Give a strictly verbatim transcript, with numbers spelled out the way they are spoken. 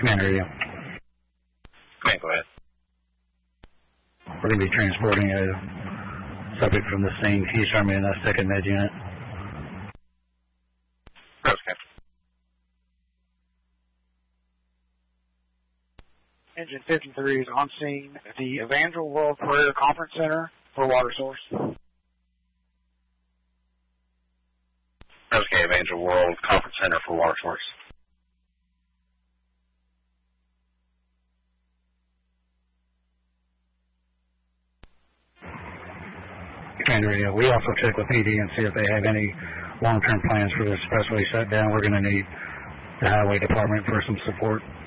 Commander, yeah. Okay, go ahead. We're going to be transporting a subject from the scene. He's from in a second med unit. Okay. Engine fifty-three is on scene at the Evangel World Prayer Conference Center for water source. Okay, Evangel World Conference Center for water source. Commander, yeah, we also check with P D and see if they have any long-term plans for this expressway shutdown. We're going to need the highway department for some support.